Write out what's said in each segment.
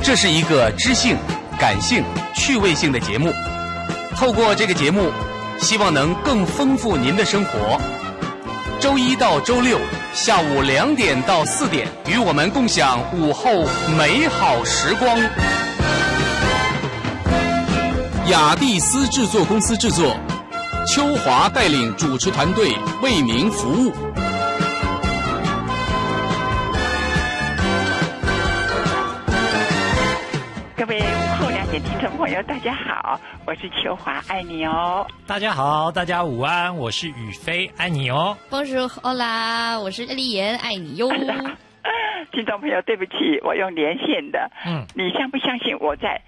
这是一个知性、感性、趣味性的节目。透过这个节目，希望能更丰富您的生活。周一到周六下午2点到4点，与我们共享午后美好时光。雅蒂斯制作公司制作，秋华带领主持团队为您服务。 各位午后2点听众朋友，大家好，我是秋华，爱你哦。 大家好，大家午安，我是宇飞，爱你哦。 Bonjour， Hola， 我是丽妍，爱你哟。 听众朋友，对不起，我用连线的。你相不相信我在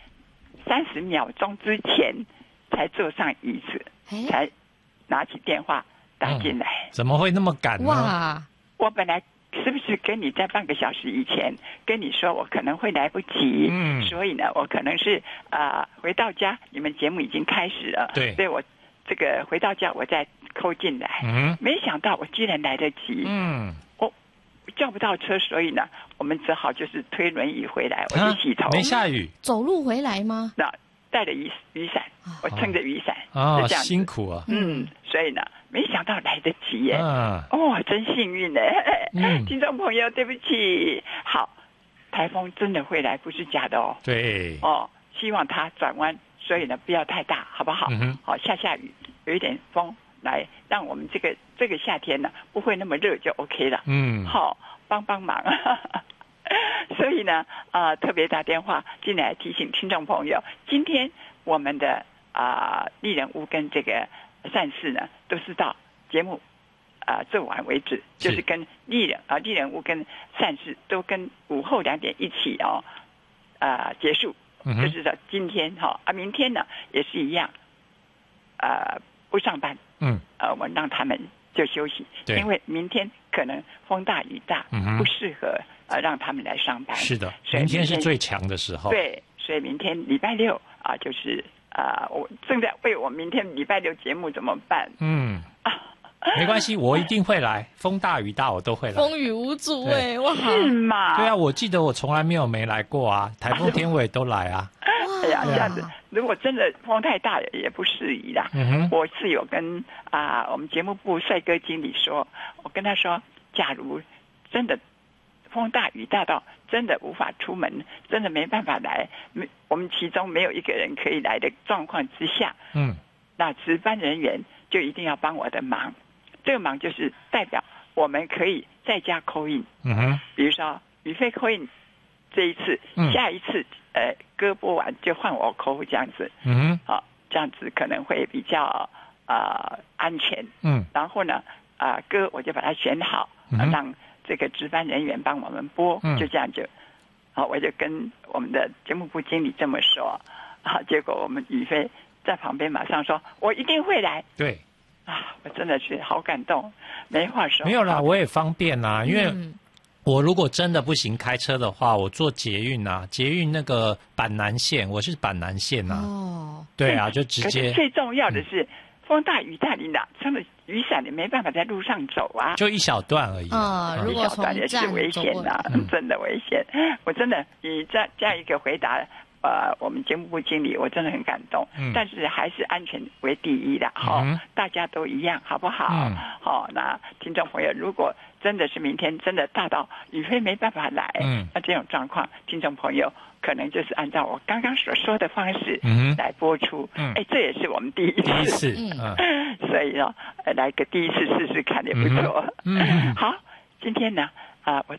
30秒钟之前才坐上椅子，才拿起电话打进来？ 怎么会那么赶呢？ 哇！ 我本来是不是跟你在半个小时以前跟你说我可能会来不及？所以呢，我可能是回到家，你们节目已经开始了， 对， 所以我这个回到家我再扣进来。没想到我居然来得及。我叫不到车，所以呢，我们只好就是推轮椅回来，我去洗头。 没下雨， 走路回来吗？ 那带着雨伞，我撑着雨伞， 哦， 就这样辛苦啊。 所以呢，没想到来得及耶。真幸运呢。听众朋友，对不起。好，台风真的会来，不是假的哦。 对。 希望它转弯，所以呢，不要太大，好不好？好，下雨，有一点风，来让我们这个夏天呢不会那么热就 OK 了。好，帮忙。所以呢，特别打电话进来提醒听众朋友，今天我们的丽人屋跟这个善事呢，都是到节目做完为止，就是跟丽人屋跟善事都跟午后2点一起结束，就是到今天明天呢也是一样，不上班，我让他们就休息，因为明天可能风大雨大，不适合让他们来上班。是的， 明天是最强的时候。 对，所以明天礼拜六就是我正在为我明天礼拜六节目怎么办。 没关系，我一定会来，风大雨大我都会来。 风雨无阻哇！ 是吗？ 对啊，我记得我从来没来过啊，台风天我也都来啊。 哎呀，这样子，如果真的风太大也不适宜啦。我是有跟我们节目部帅哥经理说，我跟他说，假如真的风大雨大到真的无法出门，真的没办法来，我们其中没有一个人可以来的状况之下，那值班人员就一定要帮我的忙。这个忙就是代表我们可以在家 call in，比如说宇飞 call in 这一次，下一次歌播完就换我 call 这样子，这样子可能会比较安全。然后呢歌我就把它选好，让这个值班人员帮我们播，就这样就我就跟我们的节目部经理这么说，结果我们宇飞在旁边马上说我一定会来。 对我真的是好感动，没话说。 没有啦，我也方便啦，因为我如果真的不行开车的话，我坐捷运啊，捷运那个板南线，我是板南线啊。对啊，就直接。 可是最重要的是，风大雨大，你拿撑着雨伞，你没办法在路上走啊。 就一小段而已。 如果一小段也是危险的，真的危险。我真的以这样一个回答。我们节目部经理，我真的很感动，但是还是安全为第一的，大家都一样，好不好？那听众朋友，如果真的是明天真的大到宇飞没办法来，那这种状况，听众朋友可能就是按照我刚刚所说的方式来播出。这也是我们第一次，所以来个第一次试试看也不错。好，今天呢，我